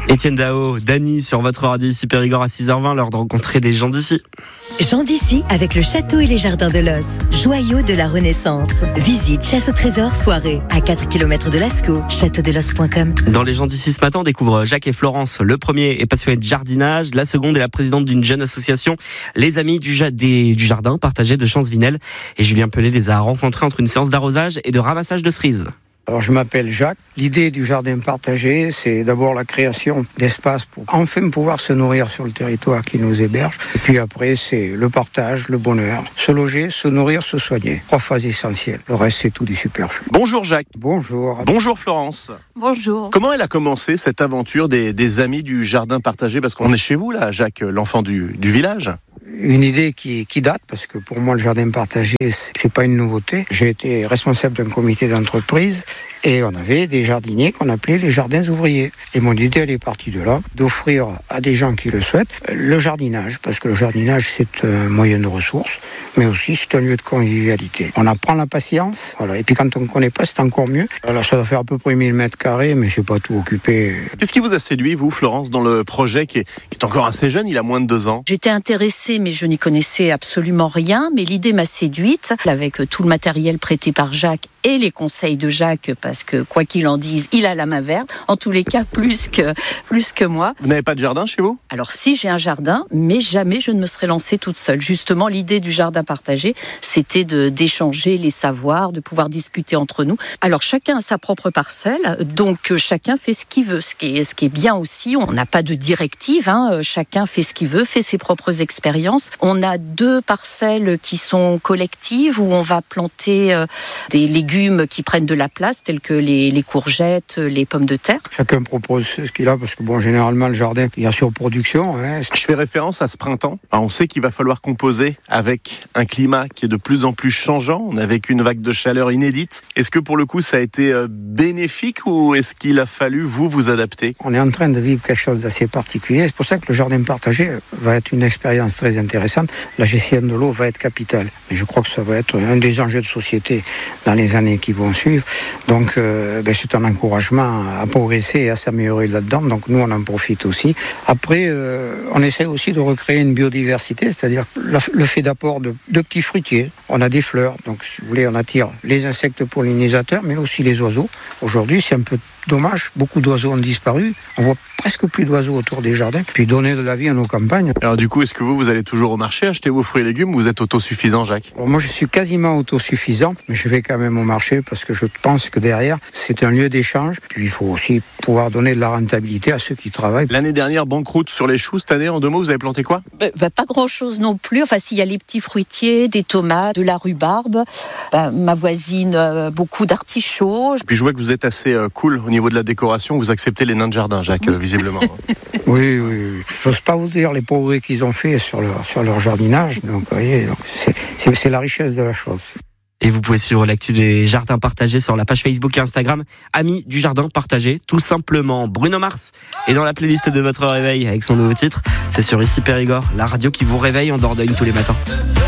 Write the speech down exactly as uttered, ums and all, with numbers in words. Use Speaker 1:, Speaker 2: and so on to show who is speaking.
Speaker 1: Étienne Dao, Dany sur votre radio ici Périgord à six heures vingt, l'heure de rencontrer des gens d'ici.
Speaker 2: Gens d'ici avec le château et les jardins de l'Os, joyau de la Renaissance. Visite chasse au trésor soirée à quatre kilomètres de Lascaux, château de l'os point com.
Speaker 1: Dans les gens d'ici ce matin, on découvre Jacques et Florence. Le premier est passionné de jardinage, la seconde est la présidente d'une jeune association, les Amis du, ja- des, du jardin partagé de Champsvinel. Et Julien Pellet les a rencontrés entre une séance d'arrosage et de ramassage de cerises.
Speaker 3: Alors je m'appelle Jacques. L'idée du jardin partagé, c'est d'abord la création d'espaces pour enfin pouvoir se nourrir sur le territoire qui nous héberge. Et puis après, c'est le partage, le bonheur, se loger, se nourrir, se soigner. Trois phases essentielles. Le reste, c'est tout du superflu.
Speaker 4: Bonjour Jacques.
Speaker 3: Bonjour.
Speaker 4: Bonjour Florence.
Speaker 5: Bonjour.
Speaker 4: Comment elle a commencé cette aventure des, des Amis du jardin partagé? Parce qu'on est chez vous là, Jacques, l'enfant du, du village.
Speaker 3: Une idée qui, qui date, parce que pour moi, le jardin partagé, c'est pas une nouveauté. J'ai été responsable d'un comité d'entreprise et on avait des jardiniers qu'on appelait les jardins ouvriers. Et mon idée, elle est partie de là, d'offrir à des gens qui le souhaitent le jardinage, parce que le jardinage, c'est un moyen de ressources, mais aussi c'est un lieu de convivialité. On apprend la patience, voilà. Et puis quand on ne connaît pas, c'est encore mieux. Alors ça doit faire à peu près mille mètres carrés, mais c'est pas tout occupé.
Speaker 4: Qu'est-ce qui vous a séduit, vous, Florence, dans le projet qui est, qui est encore assez jeune, il a moins de deux ans?
Speaker 5: J'étais intéressée, mais je n'y connaissais absolument rien. Mais l'idée m'a séduite, avec tout le matériel prêté par Jacques et les conseils de Jacques, parce que quoi qu'il en dise, il a la main verte. En tous les cas, plus que, plus que moi.
Speaker 4: Vous n'avez pas de jardin chez vous?
Speaker 5: Alors si, j'ai un jardin, mais jamais je ne me serais lancée toute seule. Justement, l'idée du jardin partagé, c'était de, d'échanger les savoirs, de pouvoir discuter entre nous. Alors chacun a sa propre parcelle, donc chacun fait ce qu'il veut. Ce qui est, ce qui est bien aussi, on n'a pas de directive, hein. Chacun fait ce qu'il veut, fait ses propres expériences. On a deux parcelles qui sont collectives, où on va planter euh, des légumes qui prennent de la place, tels que les, les courgettes, les pommes de terre.
Speaker 3: Chacun propose ce qu'il a, parce que bon, généralement, le jardin, il y a surproduction. Hein.
Speaker 4: Je fais référence à ce printemps. Alors, on sait qu'il va falloir composer avec un climat qui est de plus en plus changeant. On a vécu une vague de chaleur inédite. Est-ce que pour le coup, ça a été bénéfique ou est-ce qu'il a fallu vous vous adapter?
Speaker 3: On est en train de vivre quelque chose d'assez particulier. C'est pour ça que le jardin partagé va être une expérience très intéressante. La gestion de l'eau va être capitale. Et je crois que ça va être un des enjeux de société dans les années qui vont suivre. Donc, euh, ben, c'est un encouragement à progresser et à s'améliorer là-dedans. Donc, nous, on en profite aussi. Après, euh, on essaie aussi de recréer une biodiversité, c'est-à-dire la, le fait d'apport de, de petits fruitiers. On a des fleurs. Donc, si vous voulez, on attire les insectes pollinisateurs, mais aussi les oiseaux. Aujourd'hui, c'est un peu dommage. Beaucoup d'oiseaux ont disparu. On voit presque plus d'oiseaux autour des jardins. Puis donner de la vie à nos campagnes.
Speaker 4: Alors du coup, est-ce que vous, vous allez toujours au marché acheter vos fruits et légumes ou vous êtes autosuffisant, Jacques?
Speaker 3: Alors, moi, je suis quasiment autosuffisant, mais je vais quand même au marché parce que je pense que derrière, c'est un lieu d'échange. Puis il faut aussi pouvoir donner de la rentabilité à ceux qui travaillent.
Speaker 4: L'année dernière, banqueroute sur les choux. Cette année, en deux mots, vous avez planté quoi?
Speaker 5: bah, bah, Pas grand-chose non plus. Enfin, s'il y a les petits fruitiers, des tomates, de la rhubarbe, bah, ma voisine, euh, beaucoup d'artichauts.
Speaker 4: Puis je vois que vous êtes assez euh, cool au niveau de la décoration. Vous acceptez les nains de jardin, Jacques, euh, visiblement.
Speaker 3: Oui, oui, oui. J'ose pas vous dire les progrès qu'ils ont fait sur leur, sur leur jardinage. Donc, vous voyez, donc c'est, c'est, c'est la richesse de la chose.
Speaker 1: Et vous pouvez suivre l'actu des jardins partagés sur la page Facebook et Instagram Amis du jardin partagé, tout simplement. Bruno Mars est dans la playlist de votre réveil avec son nouveau titre. C'est sur Ici Périgord, la radio qui vous réveille en Dordogne tous les matins.